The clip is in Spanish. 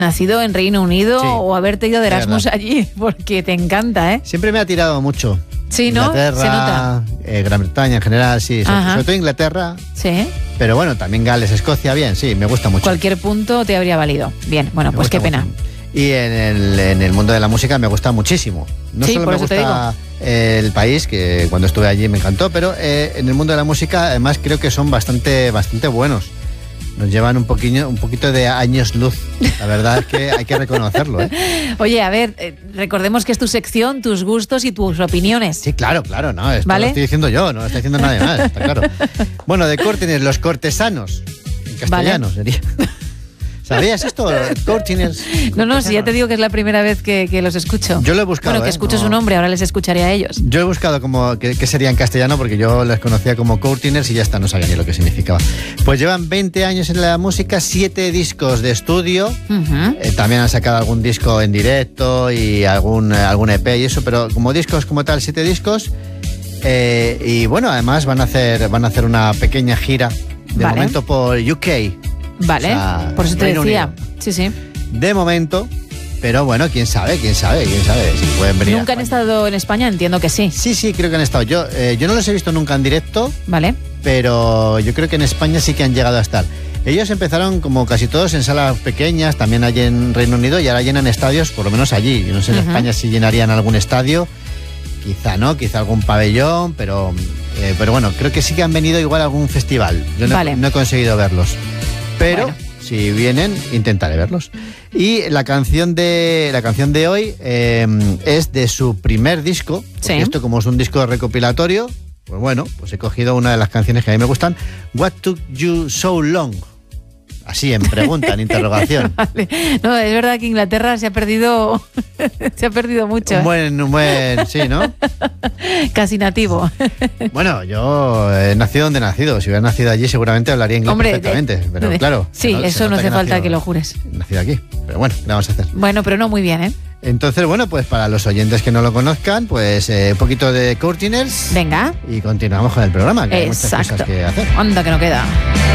nacido en Reino Unido, Sí, o haberte ido de es Erasmus verdad. allí, porque te encanta, ¿eh? Siempre me ha tirado mucho. Sí, ¿no? Inglaterra, Se nota. Gran Bretaña en general, sí. Ajá. Sobre todo Inglaterra, Sí. pero bueno, también Gales, Escocia, bien, sí, me gusta mucho. Cualquier punto te habría valido. Bien, bueno, Me pues gusta qué pena. mucho. Y en el mundo de la música me gusta muchísimo. No Sí, solo por me eso te gusta el país, que cuando estuve allí me encantó, pero en el mundo de la música además creo que son bastante buenos. Nos llevan un poquito de años luz. La verdad es que hay que reconocerlo, ¿eh? Oye, a ver, recordemos que es tu sección, tus gustos y tus opiniones. Sí, claro, no, esto ¿Vale? lo estoy diciendo yo, no lo está diciendo nadie más, está claro. Bueno, de Courteeners, los cortesanos, en castellano sería. ¿Sabías esto? Courteeners. No, si ya te digo que es la primera vez que los escucho. Yo lo he buscado. Bueno, que escucho su nombre, ahora les escucharé a ellos. Yo he buscado como qué sería en castellano porque yo les conocía como Courteeners y ya está, no sabía ni lo que significaba. Pues llevan 20 años en la música, 7 discos de estudio. Ujú. También han sacado algún disco en directo y algún EP y eso, pero como discos como tal, 7 discos. Y bueno, además van a hacer una pequeña gira de Vale. momento por UK. Vale, O sea, por eso te Reino decía. Unido. Sí. De momento, pero bueno, quién sabe si pueden venir. ¿Nunca a han España. estado en España? Entiendo que sí. Sí, creo que han estado. Yo no los he visto nunca en directo, Vale. pero yo creo que en España sí que han llegado a estar. Ellos empezaron como casi todos en salas pequeñas, también allí en Reino Unido, y ahora llenan estadios, por lo menos allí. Yo no sé en España si llenarían algún estadio, quizá algún pabellón, pero bueno, creo que sí que han venido igual a algún festival. Yo no he conseguido verlos, pero Bueno. si vienen, intentaré verlos. Y la canción de hoy es de su primer disco, porque Sí. esto como es un disco recopilatorio, pues bueno, pues he cogido una de las canciones que a mí me gustan, What Took You So Long. Así, en pregunta, en interrogación. Vale. No, es verdad que Inglaterra se ha perdido mucho. Un buen, sí, ¿no? Casi nativo. Bueno, yo he nacido donde he nacido. Si hubiera nacido allí, seguramente hablaría inglés perfectamente. Pero claro. Sí, eso no hace falta que lo jures. Nacido aquí. Pero bueno, ¿qué vamos a hacer? Bueno, pero no muy bien, ¿eh? Entonces, bueno, pues para los oyentes que no lo conozcan, pues un poquito de Courteeners. Venga. Y continuamos con el programa, que hay muchas Exacto. cosas que hacer. Anda, que no queda.